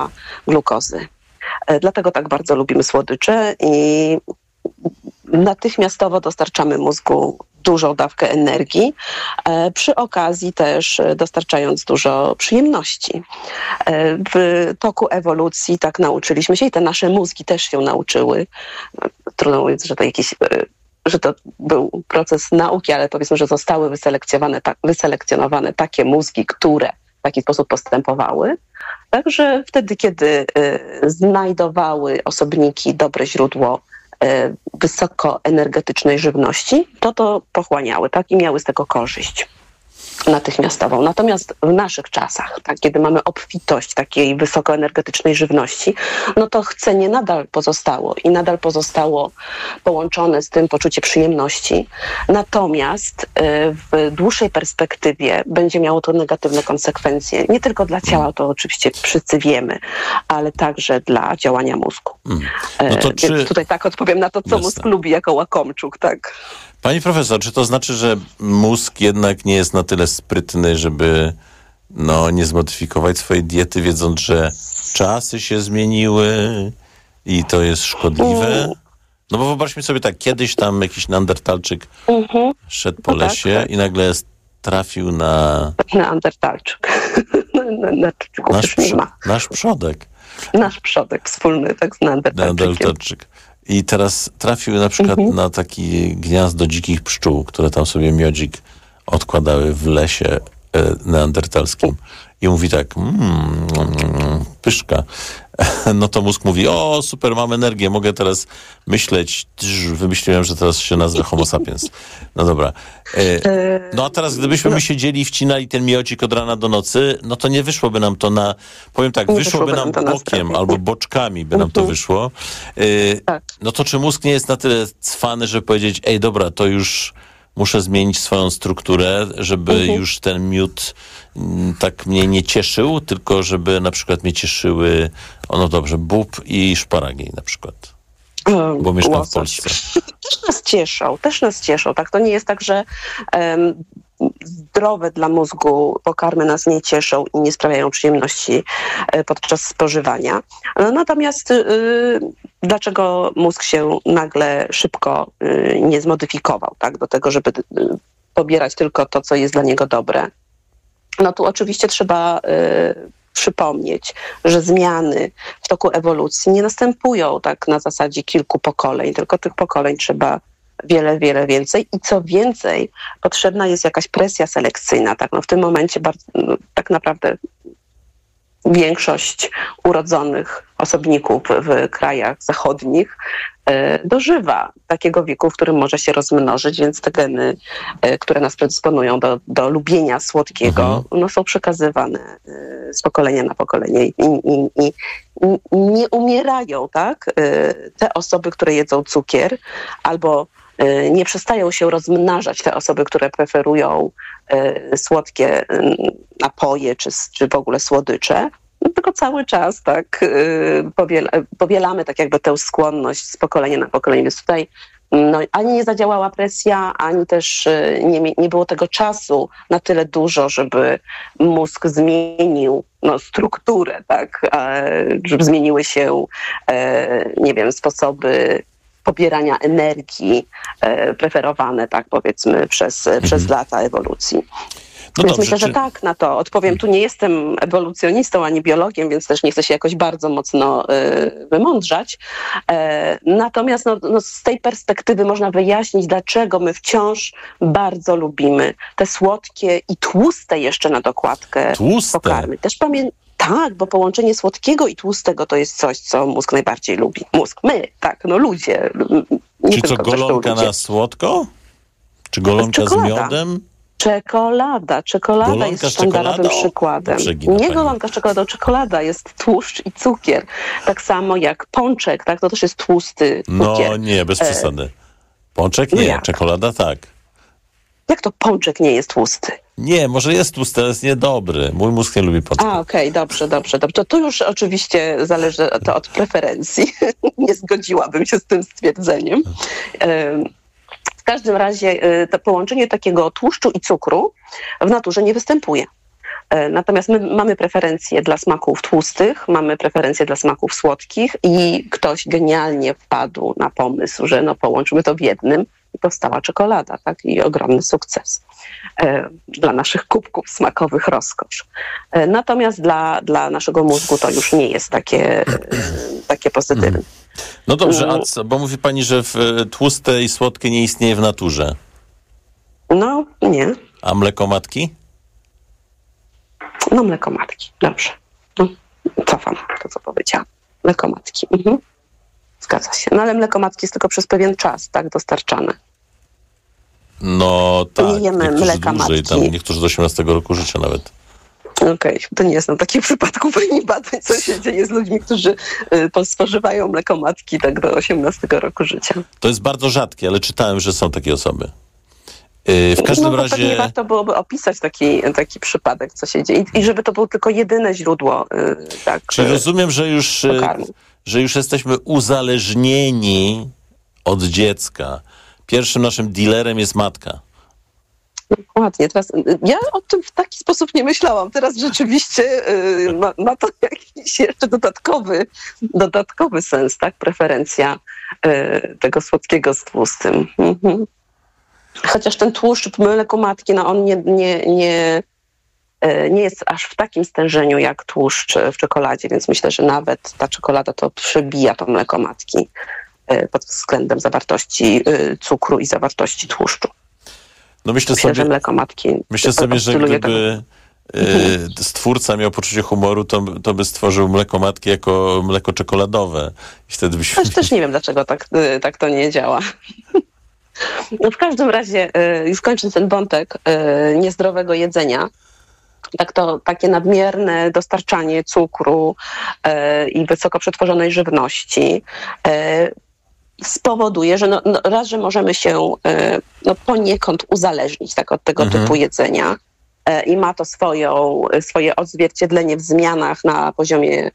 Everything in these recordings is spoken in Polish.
glukozy. Dlatego tak bardzo lubimy słodycze i natychmiastowo dostarczamy mózgu dużą dawkę energii, przy okazji też dostarczając dużo przyjemności. W toku ewolucji tak nauczyliśmy się i te nasze mózgi też się nauczyły. Trudno mówić, że to był proces nauki, ale powiedzmy, że zostały wyselekcjonowane takie mózgi, które w taki sposób postępowały. Także wtedy, kiedy znajdowały osobniki dobre źródło wysokoenergetycznej żywności, to pochłaniały, tak, i miały z tego korzyść natychmiastową. Natomiast w naszych czasach, tak, kiedy mamy obfitość takiej wysokoenergetycznej żywności, to chcenie nadal pozostało połączone z tym poczucie przyjemności. Natomiast w dłuższej perspektywie będzie miało to negatywne konsekwencje. Nie tylko dla ciała, to oczywiście wszyscy wiemy, ale także dla działania mózgu. Więc tutaj tak odpowiem na to, co mózg lubi jako łakomczuk, tak. Pani profesor, czy to znaczy, że mózg jednak nie jest na tyle sprytny, żeby nie zmodyfikować swojej diety, wiedząc, że czasy się zmieniły i to jest szkodliwe? No bo wyobraźmy sobie tak, kiedyś tam jakiś neandertalczyk szedł po lesie i nagle trafił na... Neandertalczyk. Nasz przodek. Nasz przodek wspólny, tak, z neandertalczykiem. I teraz trafił na przykład na takie gniazdo dzikich pszczół, które tam sobie miodzik odkładały w lesie neandertalskim. I mówi tak, pyszka. No to mózg mówi, o super, mam energię, mogę teraz myśleć. Wymyśliłem, że teraz się nazwę Homo sapiens. No dobra. No a teraz gdybyśmy my siedzieli i wcinali ten miodzik od rana do nocy, no to nie wyszłoby nam to powiem tak, wyszłoby nam bokiem albo boczkami by nam to wyszło. No to czy mózg nie jest na tyle cwany, żeby powiedzieć, ej dobra, to już muszę zmienić swoją strukturę, żeby już ten miód tak mnie nie cieszył, tylko żeby na przykład mnie cieszyły, bób i szparagi na przykład. Bo mieszkam w Polsce. Też nas cieszą. Tak? To nie jest tak, że zdrowe dla mózgu pokarmy nas nie cieszą i nie sprawiają przyjemności podczas spożywania. Natomiast dlaczego mózg się nagle szybko nie zmodyfikował, tak? Do tego, żeby pobierać tylko to, co jest dla niego dobre? No tu oczywiście trzeba przypomnieć, że zmiany w toku ewolucji nie następują tak na zasadzie kilku pokoleń, tylko tych pokoleń trzeba wiele, wiele więcej i co więcej, potrzebna jest jakaś presja selekcyjna. Tak? W tym momencie tak naprawdę większość urodzonych osobników w krajach zachodnich dożywa takiego wieku, w którym może się rozmnożyć, więc te geny, które nas predysponują do lubienia słodkiego, są przekazywane z pokolenia na pokolenie i nie umierają, tak? Te osoby, które jedzą cukier, albo nie przestają się rozmnażać te osoby, które preferują słodkie napoje czy w ogóle słodycze, tylko cały czas tak powielamy tak jakby tę skłonność z pokolenia na pokolenie. Więc tutaj ani nie zadziałała presja, ani też nie było tego czasu na tyle dużo, żeby mózg zmienił strukturę, tak, żeby zmieniły się, sposoby pobierania energii preferowane, tak powiedzmy, przez lata ewolucji. Więc myślę, że tak na to odpowiem. Tu nie jestem ewolucjonistą ani biologiem, więc też nie chcę się jakoś bardzo mocno wymądrzać. Natomiast z tej perspektywy można wyjaśnić, dlaczego my wciąż bardzo lubimy te słodkie i tłuste jeszcze na dokładkę pokarmy. Też tak, bo połączenie słodkiego i tłustego to jest coś, co mózg najbardziej lubi. Ludzie. Czy co, golonka na słodko? Czy golonka z miodem? Czekolada jest sztandarowym przykładem. Nie golonka z czekoladą, czekolada jest tłuszcz i cukier. Tak samo jak pączek, tak? To też jest tłusty cukier. Nie, bez przesady. Pączek nie, czekolada tak. Jak to pączek nie jest tłusty? Nie, może jest tłusty, ale jest niedobry. Mój mózg nie lubi pączka. Okej, dobrze. To już oczywiście zależy to od preferencji. Nie zgodziłabym się z tym stwierdzeniem. W każdym razie to połączenie takiego tłuszczu i cukru w naturze nie występuje. Natomiast my mamy preferencje dla smaków tłustych, mamy preferencje dla smaków słodkich i ktoś genialnie wpadł na pomysł, że no połączmy to w jednym i powstała czekolada, tak? I ogromny sukces dla naszych kubków smakowych rozkosz. Natomiast dla naszego mózgu to już nie jest takie pozytywne. No dobrze, bo mówi pani, że tłuste i słodkie nie istnieje w naturze. No, nie. A mleko matki? No, mleko matki, dobrze. No, cofam to, co powiedziałam. Mleko matki. Zgadza się. No ale mleko matki jest tylko przez pewien czas, tak, dostarczane. No tak, nie jemy niektórzy mleka dłużej, matki. tam niektórzy do 18 roku życia nawet. Okej, to nie znam takich przypadków ani badań, co się dzieje z ludźmi, którzy spożywają mleko matki tak do 18 roku życia. To jest bardzo rzadkie, ale czytałem, że są takie osoby. W każdym razie... Pewnie warto byłoby opisać taki przypadek, co się dzieje i żeby to było tylko jedyne źródło. Tak, czyli rozumiem, że już jesteśmy uzależnieni od dziecka. Pierwszym naszym dealerem jest matka. Dokładnie. Teraz ja o tym w taki sposób nie myślałam. Teraz rzeczywiście ma to jakiś jeszcze dodatkowy sens, tak? Preferencja tego słodkiego z tłustym. Chociaż ten tłuszcz w mleku matki, no on nie jest aż w takim stężeniu jak tłuszcz w czekoladzie, więc myślę, że nawet ta czekolada to przebija to mleko matki pod względem zawartości cukru i zawartości tłuszczu. No myślę sobie, że gdyby stwórca miał poczucie humoru, to by stworzył mleko matki jako mleko czekoladowe. I wtedy byśmy... Też nie wiem, dlaczego tak to nie działa. No w każdym razie, już kończąc ten wątek niezdrowego jedzenia, takie nadmierne dostarczanie cukru i wysoko przetworzonej żywności spowoduje, że raz, że możemy się poniekąd uzależnić tak, od tego typu jedzenia i ma to swoje odzwierciedlenie w zmianach na poziomie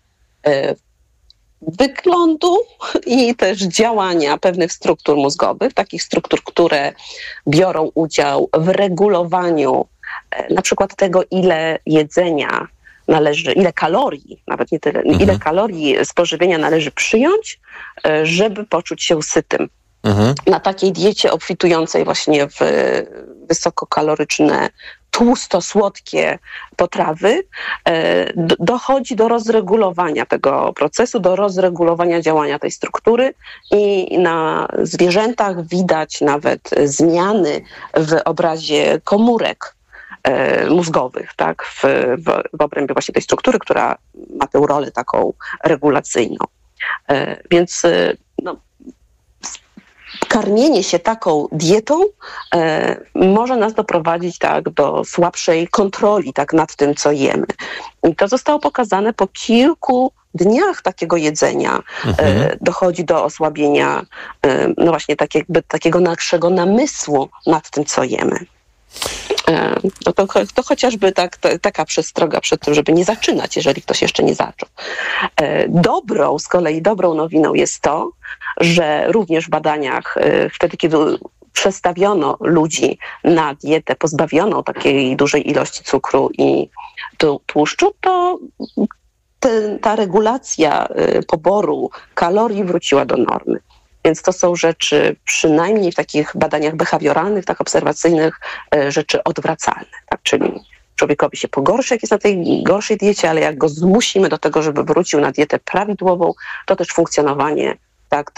wyglądu i też działania pewnych struktur mózgowych, takich struktur, które biorą udział w regulowaniu na przykład tego, ile jedzenia należy, ile kalorii, nawet nie tyle, ile kalorii z pożywienia należy przyjąć, żeby poczuć się sytym. Na takiej diecie obfitującej właśnie w wysokokaloryczne, tłusto-słodkie potrawy dochodzi do rozregulowania tego procesu, do rozregulowania działania tej struktury i na zwierzętach widać nawet zmiany w obrazie komórek mózgowych, tak, w obrębie właśnie tej struktury, która ma tę rolę taką regulacyjną. Więc karmienie się taką dietą może nas doprowadzić tak do słabszej kontroli tak nad tym, co jemy. I to zostało pokazane po kilku dniach takiego jedzenia. Dochodzi do osłabienia właśnie takiego naszego namysłu nad tym, co jemy. To chociażby taka przestroga przed tym, żeby nie zaczynać, jeżeli ktoś jeszcze nie zaczął. Z kolei dobrą nowiną jest to, że również w badaniach wtedy, kiedy przestawiono ludzi na dietę pozbawioną takiej dużej ilości cukru i tłuszczu, to ta regulacja poboru kalorii wróciła do normy. Więc to są rzeczy, przynajmniej w takich badaniach behawioralnych, tak obserwacyjnych, rzeczy odwracalne. Tak? Czyli człowiekowi się pogorszy, jak jest na tej gorszej diecie, ale jak go zmusimy do tego, żeby wrócił na dietę prawidłową, to też funkcjonowanie tak,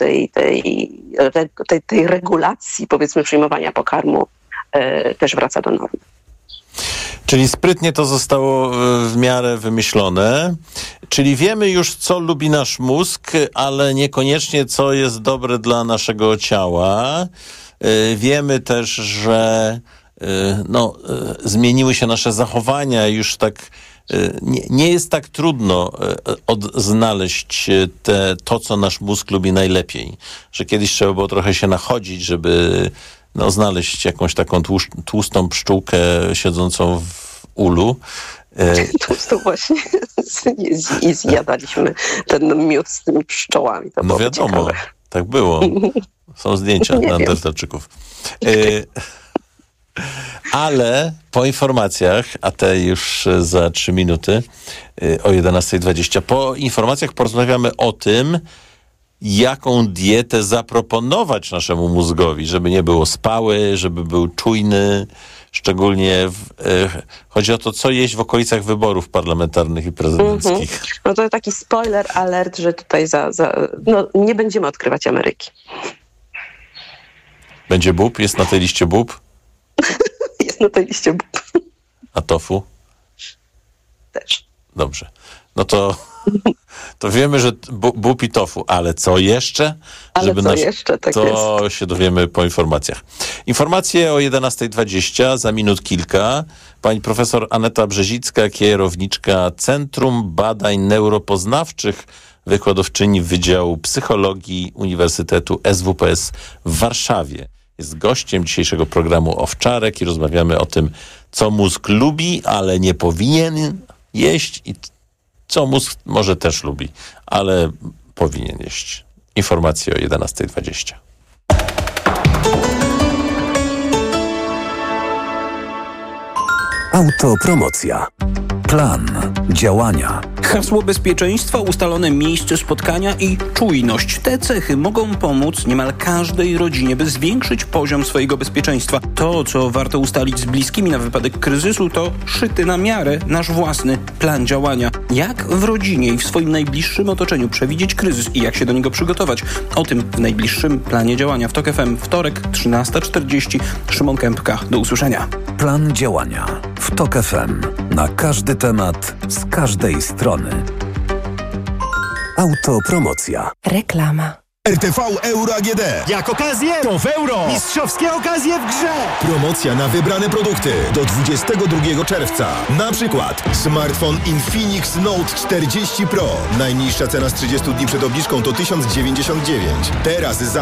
tej regulacji, powiedzmy, przyjmowania pokarmu też wraca do normy. Czyli sprytnie to zostało w miarę wymyślone. Czyli wiemy już, co lubi nasz mózg, ale niekoniecznie, co jest dobre dla naszego ciała. Wiemy też, że zmieniły się nasze zachowania. Już tak nie jest tak trudno znaleźć to, co nasz mózg lubi najlepiej. Że kiedyś trzeba było trochę się nachodzić, żeby znaleźć jakąś taką tłustą pszczółkę siedzącą w ulu. Tłustą właśnie i zjadaliśmy ten miód z tymi pszczołami. To było wiadomo, ciekawe. Tak było. Są zdjęcia Neandertalczyków. Ale po informacjach, a te już za 3 minuty, o 11:20, po informacjach porozmawiamy o tym, jaką dietę zaproponować naszemu mózgowi, żeby nie było spały, żeby był czujny. Szczególnie chodzi o to, co jeść w okolicach wyborów parlamentarnych i prezydenckich. No to taki spoiler alert, że tutaj nie będziemy odkrywać Ameryki. Będzie bób? Jest na tej liście bób? Jest na tej liście bób. A tofu? Też. Dobrze. No to wiemy, że bób i tofu, ale co jeszcze? To się dowiemy po informacjach. Informacje o 11:20, za minut kilka. Pani profesor Aneta Brzezicka, kierowniczka Centrum Badań Neuropoznawczych, wykładowczyni Wydziału Psychologii Uniwersytetu SWPS w Warszawie. Jest gościem dzisiejszego programu Owczarek i rozmawiamy o tym, co mózg lubi, ale nie powinien jeść i co mózg może też lubi, ale powinien jeść. Informacje o 11:20. Autopromocja. Plan działania. Hasło bezpieczeństwa, ustalone miejsce spotkania i czujność. Te cechy mogą pomóc niemal każdej rodzinie, by zwiększyć poziom swojego bezpieczeństwa. To, co warto ustalić z bliskimi na wypadek kryzysu, to szyty na miarę nasz własny plan działania. Jak w rodzinie i w swoim najbliższym otoczeniu przewidzieć kryzys i jak się do niego przygotować? O tym w najbliższym planie działania w TOK FM, wtorek, 13:40. Szymon Kępka. Do usłyszenia. Plan działania w TOK FM. Na każdy temat, z każdej strony. Autopromocja. Reklama. RTV Euro AGD. Jak okazję, to w euro. Mistrzowskie okazje w grze. Promocja na wybrane produkty do 22 czerwca. Na przykład smartfon Infinix Note 40 Pro. Najniższa cena z 30 dni przed obniżką to 1099. Teraz za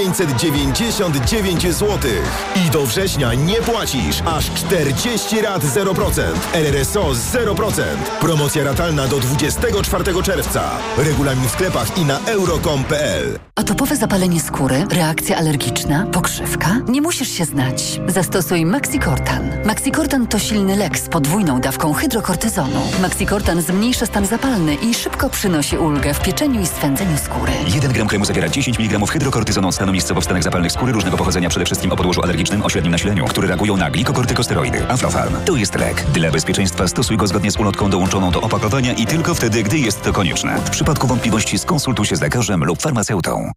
999 zł. I do września nie płacisz. Aż 40 rat 0%. RRSO 0%. Promocja ratalna do 24 czerwca. Regulamin w sklepach i na euro.com.pl. Atopowe zapalenie skóry, reakcja alergiczna, pokrzywka? Nie musisz się znać. Zastosuj Maxicortan. Maxicortan to silny lek z podwójną dawką hydrokortyzonu. Maxicortan zmniejsza stan zapalny i szybko przynosi ulgę w pieczeniu i swędzeniu skóry. 1 gram kremu zawiera 10 mg hydrokortyzonu od stanu miejscowo wstanek zapalnych skóry różnego pochodzenia, przede wszystkim o podłożu alergicznym o średnim nasileniu, które reagują na glikokortykosteroidy. Aflofarm to jest lek. Dla bezpieczeństwa stosuj go zgodnie z ulotką dołączoną do opakowania i tylko wtedy, gdy jest to konieczne. W przypadku wątpliwości skonsultuj się z lekarzem lub farmaceutą.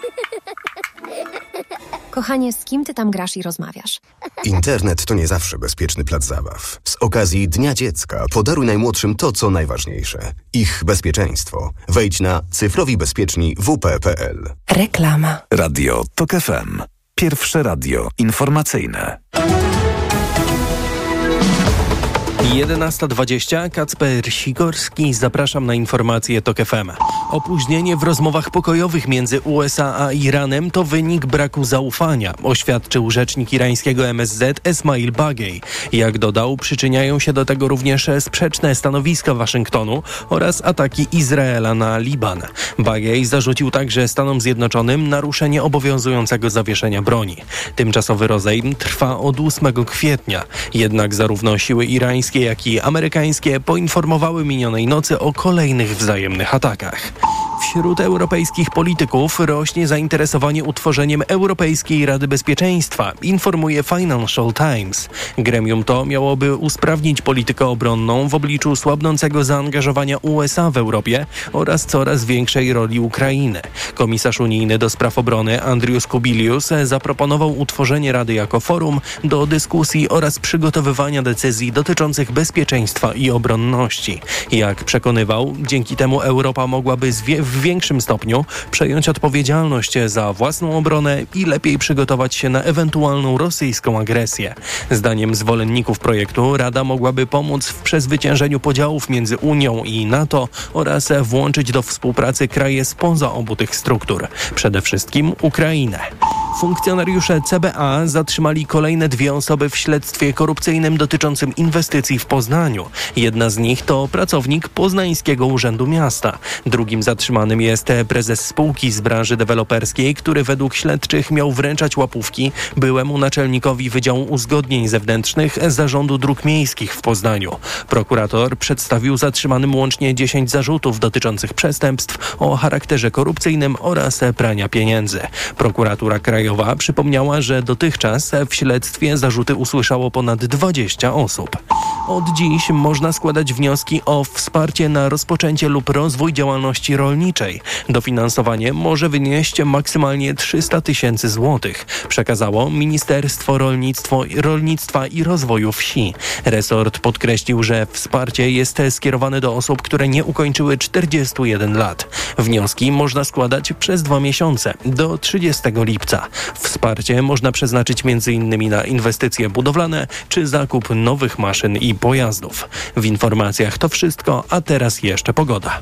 Kochanie, z kim ty tam grasz i rozmawiasz? Internet to nie zawsze bezpieczny plac zabaw. Z okazji Dnia Dziecka podaruj najmłodszym to, co najważniejsze. Ich bezpieczeństwo. Wejdź na cyfrowibezpieczni.wp.pl. Reklama. Radio TOK FM. Pierwsze radio informacyjne. 11:20. Kacper Sikorski. Zapraszam na informacje TOK FM. Opóźnienie w rozmowach pokojowych między USA a Iranem to wynik braku zaufania, oświadczył rzecznik irańskiego MSZ Esmail Bagej. Jak dodał, przyczyniają się do tego również sprzeczne stanowiska Waszyngtonu oraz ataki Izraela na Liban. Bagej zarzucił także Stanom Zjednoczonym naruszenie obowiązującego zawieszenia broni. Tymczasowy rozejm trwa od 8 kwietnia. Jednak zarówno siły irańskie, jak i amerykańskie poinformowały minionej nocy o kolejnych wzajemnych atakach. Wśród europejskich polityków rośnie zainteresowanie utworzeniem Europejskiej Rady Bezpieczeństwa, informuje Financial Times. Gremium to miałoby usprawnić politykę obronną w obliczu słabnącego zaangażowania USA w Europie oraz coraz większej roli Ukrainy. Komisarz unijny do spraw obrony Andrius Kubilius zaproponował utworzenie Rady jako forum do dyskusji oraz przygotowywania decyzji dotyczących bezpieczeństwa i obronności. Jak przekonywał, dzięki temu Europa mogłaby w większym stopniu przejąć odpowiedzialność za własną obronę i lepiej przygotować się na ewentualną rosyjską agresję. Zdaniem zwolenników projektu Rada mogłaby pomóc w przezwyciężeniu podziałów między Unią i NATO oraz włączyć do współpracy kraje spoza obu tych struktur, przede wszystkim Ukrainę. Funkcjonariusze CBA zatrzymali kolejne 2 osoby w śledztwie korupcyjnym dotyczącym inwestycji w Poznaniu. Jedna z nich to pracownik Poznańskiego Urzędu Miasta. Drugim zatrzymanym jest prezes spółki z branży deweloperskiej, który według śledczych miał wręczać łapówki byłemu naczelnikowi Wydziału Uzgodnień Zewnętrznych Zarządu Dróg Miejskich w Poznaniu. Prokurator przedstawił zatrzymanym łącznie 10 zarzutów dotyczących przestępstw o charakterze korupcyjnym oraz prania pieniędzy. Prokuratura Krajowa przypomniała, że dotychczas w śledztwie zarzuty usłyszało ponad 20 osób. Od dziś można składać wnioski o wsparcie na rozpoczęcie lub rozwój działalności rolniczej. Dofinansowanie może wynieść maksymalnie 300 000 złotych, przekazało Ministerstwo Rolnictwa i Rozwoju Wsi. Resort podkreślił, że wsparcie jest skierowane do osób, które nie ukończyły 41 lat. Wnioski można składać przez 2 miesiące, do 30 lipca. Wsparcie można przeznaczyć m.in. na inwestycje budowlane czy zakup nowych maszyn i pojazdów. W informacjach to wszystko, a teraz jeszcze pogoda.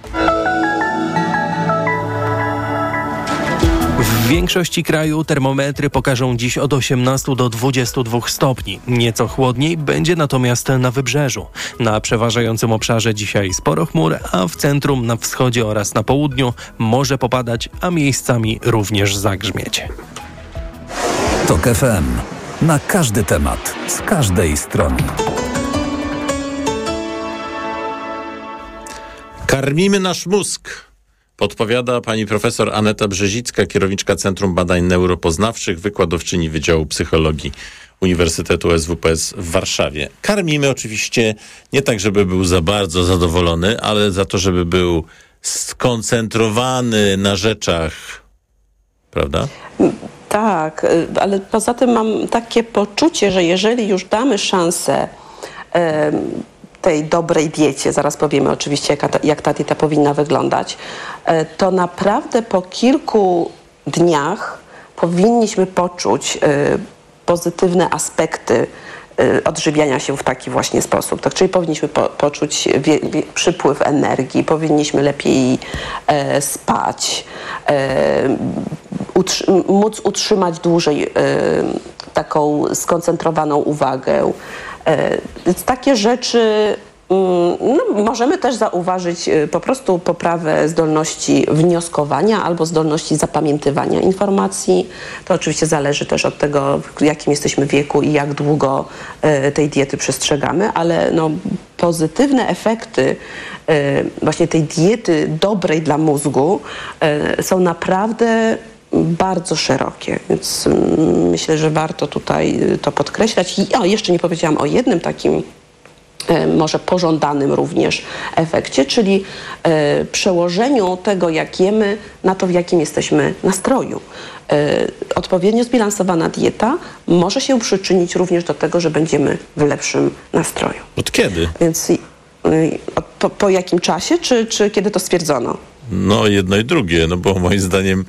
W większości kraju termometry pokażą dziś od 18 do 22 stopni. Nieco chłodniej będzie natomiast na wybrzeżu. Na przeważającym obszarze dzisiaj sporo chmur, a w centrum, na wschodzie oraz na południu może popadać, a miejscami również zagrzmieć. TOK FM. Na każdy temat, z każdej strony. Karmimy nasz mózg. Podpowiada pani profesor Aneta Brzezicka, kierowniczka Centrum Badań Neuropoznawczych, wykładowczyni Wydziału Psychologii Uniwersytetu SWPS w Warszawie. Karmimy oczywiście nie tak, żeby był za bardzo zadowolony, ale za to, żeby był skoncentrowany na rzeczach, prawda? Tak, ale poza tym mam takie poczucie, że jeżeli już damy szansę tej dobrej diecie, zaraz powiemy oczywiście, jak ta dieta powinna wyglądać, to naprawdę po kilku dniach powinniśmy poczuć pozytywne aspekty odżywiania się w taki właśnie sposób. Tak, czyli powinniśmy poczuć przypływ energii, powinniśmy lepiej spać, móc utrzymać dłużej taką skoncentrowaną uwagę. Więc takie rzeczy możemy też zauważyć po prostu poprawę zdolności wnioskowania albo zdolności zapamiętywania informacji. To oczywiście zależy też od tego, w jakim jesteśmy wieku i jak długo tej diety przestrzegamy, ale pozytywne efekty właśnie tej diety dobrej dla mózgu są naprawdę bardzo szerokie, więc myślę, że warto tutaj to podkreślać. I jeszcze nie powiedziałam o jednym takim może pożądanym również efekcie, czyli przełożeniu tego, jak jemy, na to, w jakim jesteśmy nastroju. Odpowiednio zbilansowana dieta może się przyczynić również do tego, że będziemy w lepszym nastroju. Od kiedy? Więc po jakim czasie, czy kiedy to stwierdzono? No jedno i drugie, bo moim zdaniem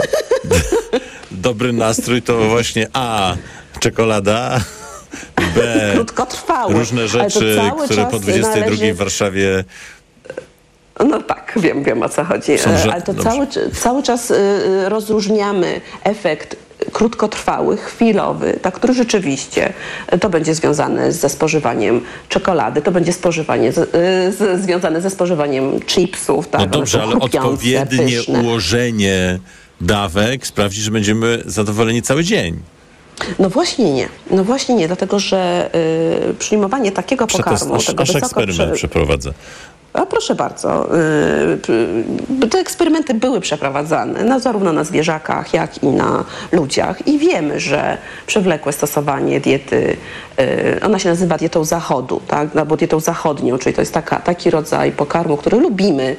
dobry nastrój to właśnie A, czekolada, B, krótkotrwały. Różne rzeczy, które po 22 w Warszawie... No tak, wiem o co chodzi, ale to cały czas rozróżniamy efekt krótkotrwały, chwilowy, który rzeczywiście to będzie związane ze spożywaniem czekolady, to będzie związane ze spożywaniem chipsów. Tak? No dobrze, ale odpowiednie pyszne ułożenie dawek sprawi, że będziemy zadowoleni cały dzień. No właśnie nie, dlatego że przyjmowanie takiego pokarmu... Aż eksperyment przeprowadzę. A proszę bardzo, te eksperymenty były przeprowadzane zarówno na zwierzakach, jak i na ludziach i wiemy, że przewlekłe stosowanie diety, ona się nazywa dietą zachodu, tak? Albo dietą zachodnią, czyli to jest taki rodzaj pokarmu, który lubimy,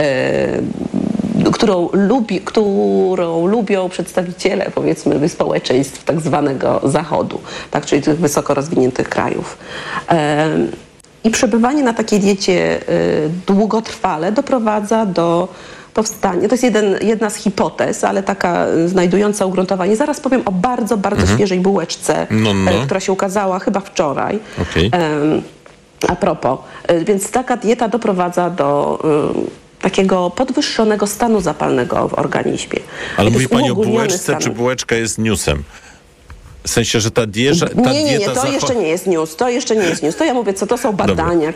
którą lubią przedstawiciele, powiedzmy, społeczeństw tak zwanego zachodu, tak? Czyli tych wysoko rozwiniętych krajów. I przebywanie na takiej diecie długotrwale doprowadza do powstania. To jest jedna z hipotez, ale taka znajdująca ugruntowanie. Zaraz powiem o bardzo świeżej bułeczce, która się ukazała chyba wczoraj. Okay. A propos. Więc taka dieta doprowadza do takiego podwyższonego stanu zapalnego w organizmie. Ale mówi pani o bułeczce, czy bułeczka jest newsem? W sensie, że ta dieta... Nie, to jeszcze nie jest news. To ja mówię, co to są badania,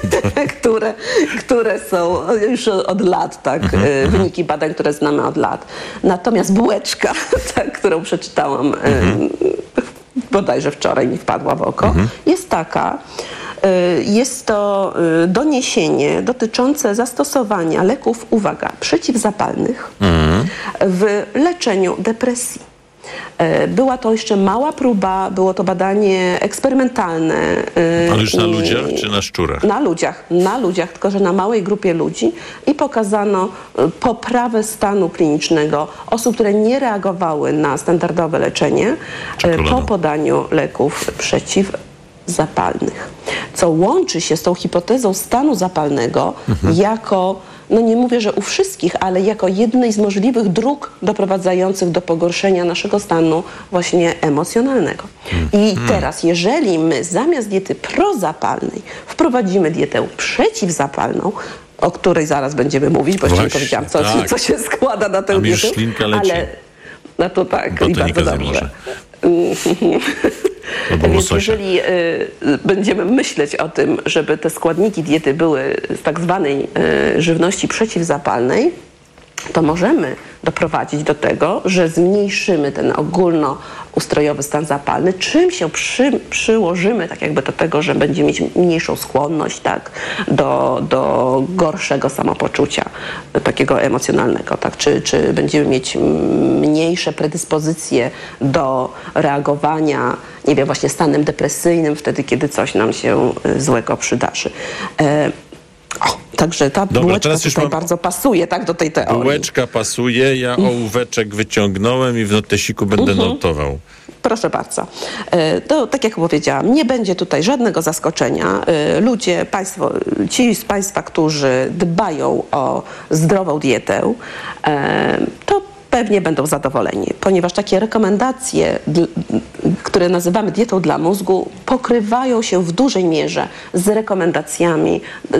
które są już od lat, tak? Wyniki badań, które znamy od lat. Natomiast bułeczka, tak, którą przeczytałam bodajże wczoraj mi wpadła w oko, jest taka. Jest to doniesienie dotyczące zastosowania leków, uwaga, przeciwzapalnych w leczeniu depresji. Była to jeszcze mała próba, było to badanie eksperymentalne. Ale już na ludziach czy na szczurach? Na ludziach, tylko że na małej grupie ludzi i pokazano poprawę stanu klinicznego osób, które nie reagowały na standardowe leczenie po podaniu leków przeciwzapalnych. Co łączy się z tą hipotezą stanu zapalnego jako, no nie mówię, że u wszystkich, ale jako jednej z możliwych dróg doprowadzających do pogorszenia naszego stanu właśnie emocjonalnego. I teraz, jeżeli my zamiast diety prozapalnej wprowadzimy dietę przeciwzapalną, o której zaraz będziemy mówić, bo jeszcze nie powiedziałam, co się składa na tę dietę, ale no to tak, i bardzo dobrze. Więc jeżeli będziemy myśleć o tym, żeby te składniki diety były z tak zwanej żywności przeciwzapalnej, to możemy doprowadzić do tego, że zmniejszymy ten ogólnoustrojowy stan zapalny, czym się przyłożymy tak jakby do tego, że będziemy mieć mniejszą skłonność tak, do gorszego samopoczucia takiego emocjonalnego, tak? Czy będziemy mieć mniejsze predyspozycje do reagowania, nie wiem, właśnie stanem depresyjnym wtedy, kiedy coś nam się złego przydarzy. Także ta bułeczka tutaj bardzo pasuje tak, do tej teorii. Bułeczka pasuje, ja ołóweczek wyciągnąłem i w notesiku będę notował. Proszę bardzo. To, tak jak powiedziałam, nie będzie tutaj żadnego zaskoczenia. Ludzie, ci z Państwa, którzy dbają o zdrową dietę, to pewnie będą zadowoleni, ponieważ takie rekomendacje, które nazywamy dietą dla mózgu, pokrywają się w dużej mierze z rekomendacjami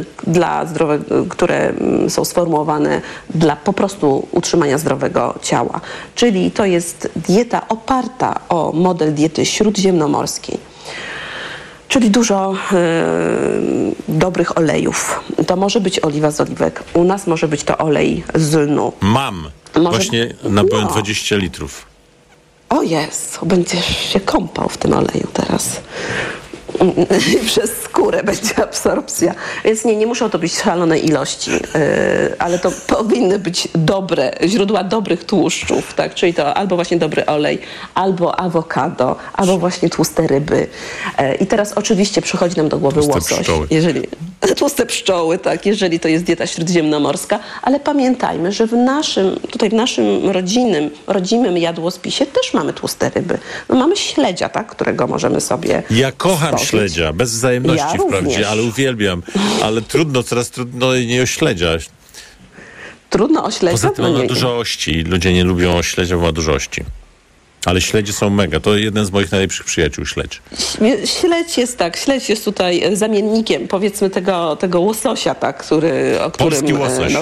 które są sformułowane dla po prostu utrzymania zdrowego ciała. Czyli to jest dieta oparta o model diety śródziemnomorskiej. Czyli dużo dobrych olejów. To może być oliwa z oliwek. U nas może być to olej z lnu. Właśnie nabyłem 20 litrów. O Jezu, będziesz się kąpał w tym oleju teraz. Przez skórę będzie absorpcja. Więc nie muszą to być szalone ilości, ale to powinny być źródła dobrych tłuszczów, tak? Czyli to albo właśnie dobry olej, albo awokado, albo właśnie tłuste ryby. I teraz oczywiście przychodzi nam do głowy łosoś. Tłuste pszczoły, tak, jeżeli to jest dieta śródziemnomorska, ale pamiętajmy, że w naszym rodzimym jadłospisie też mamy tłuste ryby. No, mamy śledzia, tak, którego możemy sobie Ja kocham śledzia, bez wzajemności wprawdzie, ale uwielbiam. Ale coraz trudno nie o śledzia. Trudno o śledzia? Poza tym ma dużo ości. Ludzie nie lubią śledzia, bo ma dużo ości. Ale śledzie są mega. To jeden z moich najlepszych przyjaciół, śledź. Śledź jest tutaj zamiennikiem, powiedzmy, tego łososia, tak, o którym łosoś.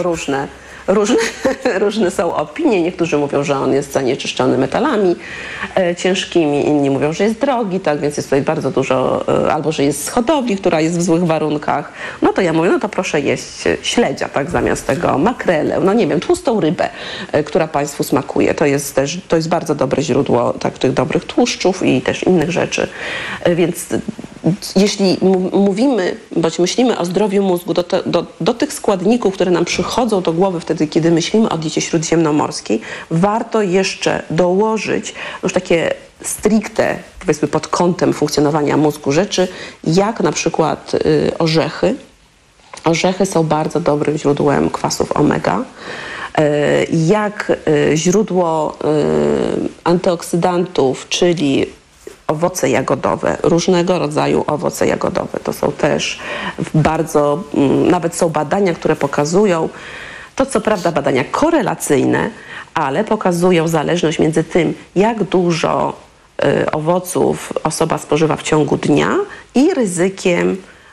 Różne są opinie. Niektórzy mówią, że on jest zanieczyszczony metalami ciężkimi, inni mówią, że jest drogi, tak, więc jest tutaj bardzo dużo, albo że jest z hodowli, która jest w złych warunkach. No to ja mówię, no to proszę jeść śledzia, tak, zamiast tego makrelę, no nie wiem, tłustą rybę, która Państwu smakuje. To jest bardzo dobre źródło tak, tych dobrych tłuszczów i też innych rzeczy. Więc jeśli mówimy, bądź myślimy o zdrowiu mózgu, do tych składników, które nam przychodzą do głowy wtedy, kiedy myślimy o diecie śródziemnomorskiej, warto jeszcze dołożyć już takie stricte, powiedzmy, pod kątem funkcjonowania mózgu rzeczy, jak na przykład orzechy. Orzechy są bardzo dobrym źródłem kwasów omega. Jak źródło antyoksydantów, czyli owoce jagodowe, różnego rodzaju owoce jagodowe. To są też nawet są badania, które pokazują, to co prawda badania korelacyjne, ale pokazują zależność między tym, jak dużo owoców osoba spożywa w ciągu dnia i ryzykiem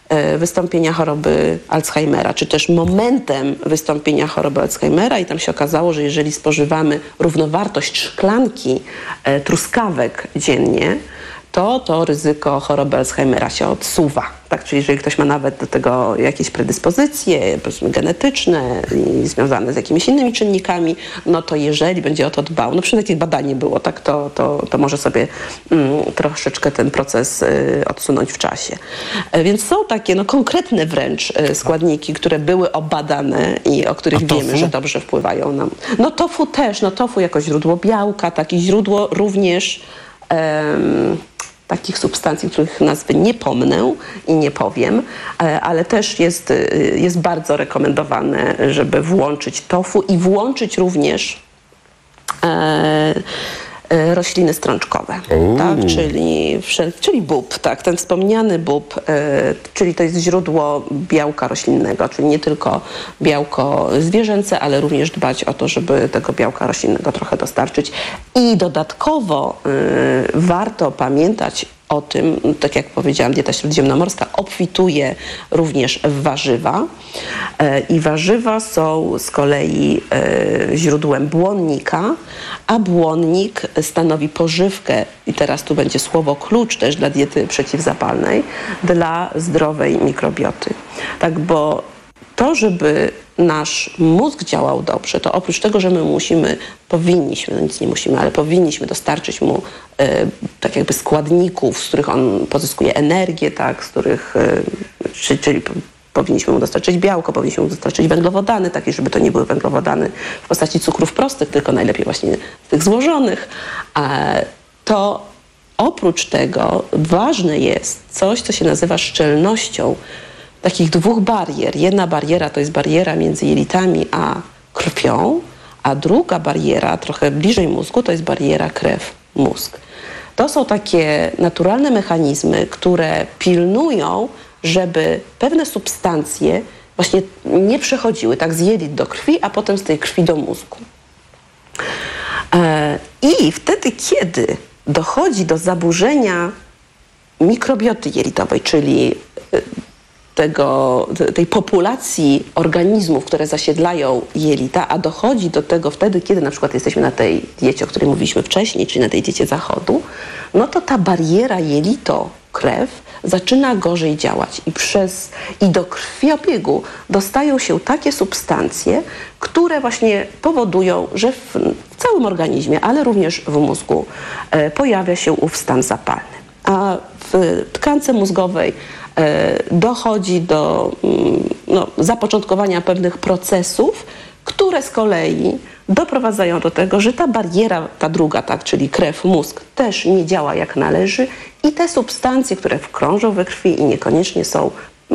wystąpienia choroby Alzheimera, czy też momentem wystąpienia choroby Alzheimera i tam się okazało, że jeżeli spożywamy równowartość szklanki truskawek dziennie, to ryzyko choroby Alzheimera się odsuwa. Tak? Czyli jeżeli ktoś ma nawet do tego jakieś predyspozycje, powiedzmy genetyczne i związane z jakimiś innymi czynnikami, no to jeżeli będzie o to dbał, no przynajmniej takie badanie było, tak, to może sobie troszeczkę ten proces odsunąć w czasie. Więc są takie konkretne wręcz składniki, które były obadane i o których wiemy, że dobrze wpływają nam. No tofu też, tofu jako źródło białka, takie źródło również takich substancji, których nazwy nie pomnę i nie powiem, ale też jest bardzo rekomendowane, żeby włączyć tofu i włączyć również rośliny strączkowe, tak? czyli bób, tak? Ten wspomniany bób, czyli to jest źródło białka roślinnego, czyli nie tylko białko zwierzęce, ale również dbać o to, żeby tego białka roślinnego trochę dostarczyć. I dodatkowo warto pamiętać o tym, tak jak powiedziałam, dieta śródziemnomorska obfituje również w warzywa i warzywa są z kolei źródłem błonnika, a błonnik stanowi pożywkę, i teraz tu będzie słowo klucz też dla diety przeciwzapalnej, dla zdrowej mikrobioty. Tak, bo to, żeby nasz mózg działał dobrze, to oprócz tego, że my powinniśmy, nic nie musimy, ale powinniśmy dostarczyć mu tak jakby składników, z których on pozyskuje energię, tak, z których, czyli powinniśmy mu dostarczyć białko, powinniśmy mu dostarczyć węglowodany, takie, żeby to nie były węglowodany w postaci cukrów prostych, tylko najlepiej właśnie tych złożonych. To oprócz tego ważne jest coś, co się nazywa szczelnością takich dwóch barier. Jedna bariera to jest bariera między jelitami a krwią, a druga bariera, trochę bliżej mózgu, to jest bariera krew-mózg. To są takie naturalne mechanizmy, które pilnują, żeby pewne substancje właśnie nie przechodziły tak z jelit do krwi, a potem z tej krwi do mózgu. I wtedy, kiedy dochodzi do zaburzenia mikrobioty jelitowej, czyli tej populacji organizmów, które zasiedlają jelita, a dochodzi do tego wtedy, kiedy na przykład jesteśmy na tej diecie, o której mówiliśmy wcześniej, czyli na tej diecie zachodu, no to ta bariera jelito-krew zaczyna gorzej działać i do krwiobiegu dostają się takie substancje, które właśnie powodują, że w całym organizmie, ale również w mózgu pojawia się ów stan zapalny. A w tkance mózgowej dochodzi do zapoczątkowania pewnych procesów, które z kolei doprowadzają do tego, że ta bariera, ta druga, tak, czyli krew, mózg, też nie działa jak należy i te substancje, które krążą we krwi i niekoniecznie są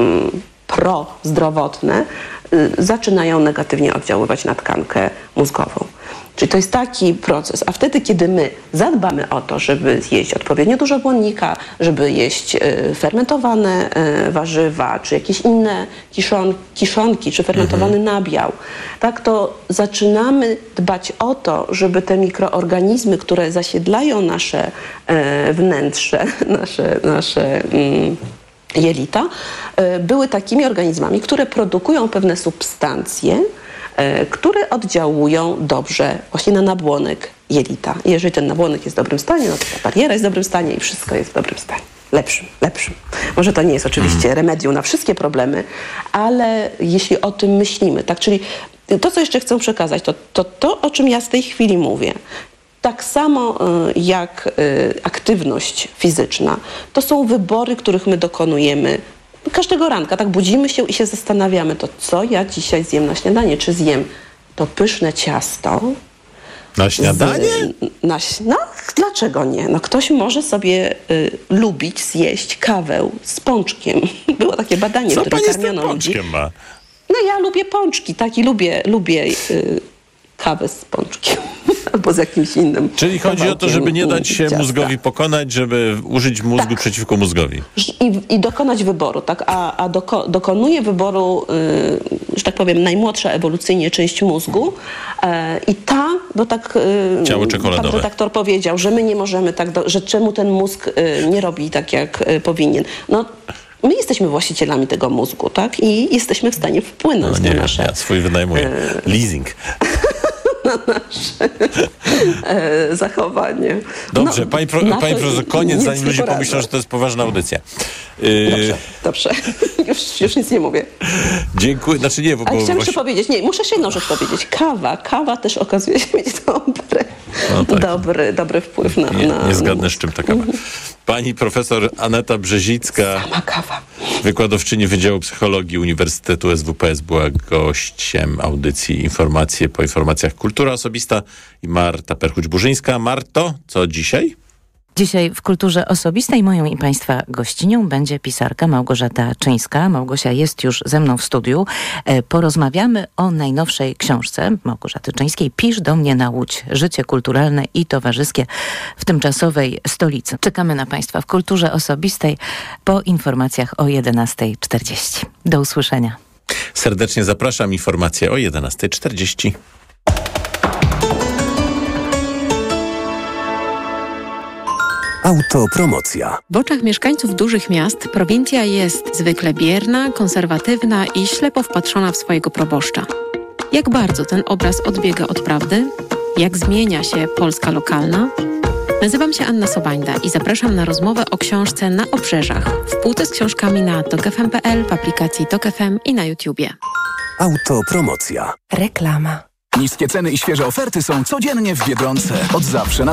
prozdrowotne, zaczynają negatywnie oddziaływać na tkankę mózgową. Czyli to jest taki proces. A wtedy, kiedy my zadbamy o to, żeby jeść odpowiednio dużo błonnika, żeby jeść fermentowane warzywa, czy jakieś inne kiszonki, czy fermentowany nabiał, tak, to zaczynamy dbać o to, żeby te mikroorganizmy, które zasiedlają nasze wnętrze, nasze jelita, były takimi organizmami, które produkują pewne substancje, które oddziałują dobrze właśnie na nabłonek jelita. I jeżeli ten nabłonek jest w dobrym stanie, no to ta bariera jest w dobrym stanie i wszystko jest w dobrym stanie. Lepszym. Może to nie jest oczywiście remedium na wszystkie problemy, ale jeśli o tym myślimy, tak, czyli to, co jeszcze chcę przekazać, to o czym ja w tej chwili mówię, tak samo jak aktywność fizyczna, to są wybory, których my dokonujemy każdego ranka. Tak budzimy się i się zastanawiamy, to co ja dzisiaj zjem na śniadanie? Czy zjem to pyszne ciasto? Na śniadanie? No, dlaczego nie? No, ktoś może sobie lubić zjeść kawę z pączkiem. Było takie badanie, które karmiono ludzi. Co pani z tym pączkiem ma? No ja lubię pączki, tak, i lubię kawę z pączkiem. Albo z jakimś innym. Czyli chodzi o to, żeby nie dać się mózgowi pokonać, żeby użyć mózgu przeciwko mózgowi. I dokonać wyboru, tak? A dokonuje wyboru, że tak powiem, najmłodsza ewolucyjnie część mózgu i bo tak ciało czekoladowe. Pan redaktor powiedział, że my nie możemy że czemu ten mózg nie robi tak, jak powinien. No, My jesteśmy właścicielami tego mózgu, tak? I jesteśmy w stanie wpłynąć na nasze... Ja swój wynajmuję. Leasing. na nasze zachowanie. Dobrze, pani profesor, koniec, zanim ludzie pomyślą, że to jest poważna audycja. Dobrze. Już nic nie mówię. Dziękuję. Znaczy nie, bo... Ale chciałam jeszcze powiedzieć, muszę jeszcze jedną rzecz powiedzieć. Kawa też okazuje się mieć dobry wpływ na... Nie zgadnę, z czym ta kawa. Pani profesor Aneta Brzezicka, sama kawa, wykładowczyni Wydziału Psychologii Uniwersytetu SWPS, była gościem audycji Informacje po informacjach Kultura Osobista i Marta Perchuć-Burzyńska. Marto, co dzisiaj? Dzisiaj w Kulturze Osobistej moją i Państwa gościnią będzie pisarka Małgorzata Czyńska. Małgosia jest już ze mną w studiu. Porozmawiamy o najnowszej książce Małgorzaty Czyńskiej. Pisz do mnie na Łódź. Życie kulturalne i towarzyskie w tymczasowej stolicy. Czekamy na Państwa w Kulturze Osobistej po informacjach o 11:40. Do usłyszenia. Serdecznie zapraszam. Informacje o 11:40. Autopromocja. W oczach mieszkańców dużych miast prowincja jest zwykle bierna, konserwatywna i ślepo wpatrzona w swojego proboszcza. Jak bardzo ten obraz odbiega od prawdy? Jak zmienia się Polska lokalna? Nazywam się Anna Sobańda i zapraszam na rozmowę o książce Na obrzeżach. W półce z książkami na tokfm.pl, w aplikacji Tok FM i na YouTubie. Autopromocja. Reklama. Niskie ceny i świeże oferty są codziennie w Biedronce. Od zawsze